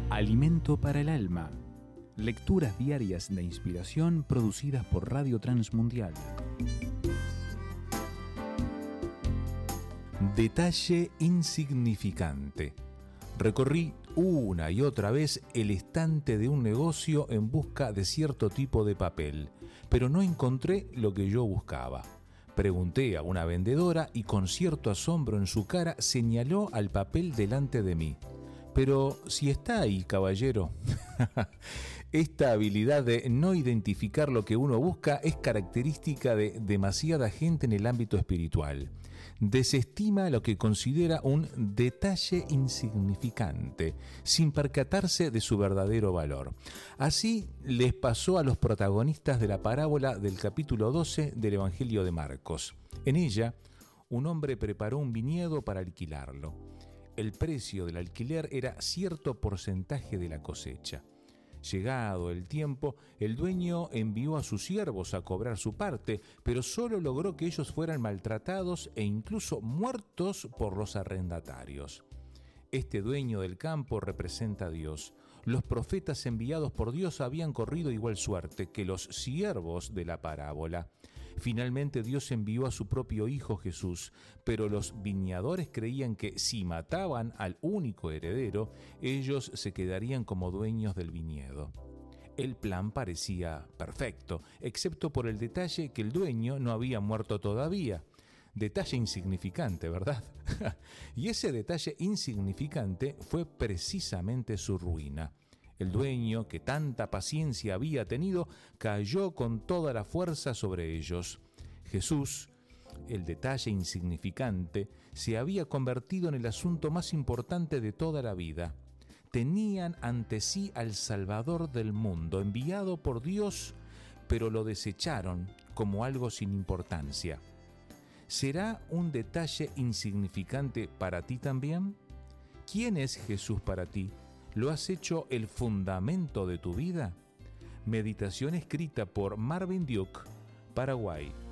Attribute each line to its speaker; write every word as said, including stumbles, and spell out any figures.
Speaker 1: Alimento para el alma. Lecturas diarias de inspiración producidas por Radio Transmundial. Detalle insignificante. Recorrí una y otra vez el estante de un negocio en busca de cierto tipo de papel, pero no encontré lo que yo buscaba. Pregunté a una vendedora y con cierto asombro en su cara señaló al papel delante de mí. Pero si está ahí, caballero. Esta habilidad de no identificar lo que uno busca es característica de demasiada gente en el ámbito espiritual. Desestima lo que considera un detalle insignificante, sin percatarse de su verdadero valor. Así les pasó a los protagonistas de la parábola del capítulo doce del Evangelio de Marcos. En ella, un hombre preparó un viñedo para alquilarlo. El precio del alquiler era cierto porcentaje de la cosecha. Llegado el tiempo, el dueño envió a sus siervos a cobrar su parte, pero solo logró que ellos fueran maltratados e incluso muertos por los arrendatarios. Este dueño del campo representa a Dios. Los profetas enviados por Dios habían corrido igual suerte que los siervos de la parábola. Finalmente Dios envió a su propio Hijo Jesús, pero los viñadores creían que si mataban al único heredero, ellos se quedarían como dueños del viñedo. El plan parecía perfecto, excepto por el detalle que el dueño no había muerto todavía. Detalle insignificante, ¿verdad? Y ese detalle insignificante fue precisamente su ruina. El dueño, que tanta paciencia había tenido, cayó con toda la fuerza sobre ellos. Jesús, el detalle insignificante, se había convertido en el asunto más importante de toda la vida. Tenían ante sí al Salvador del mundo, enviado por Dios, pero lo desecharon como algo sin importancia. ¿Será un detalle insignificante para ti también? ¿Quién es Jesús para ti? ¿Lo has hecho el fundamento de tu vida? Meditación escrita por Marvin Duke, Paraguay.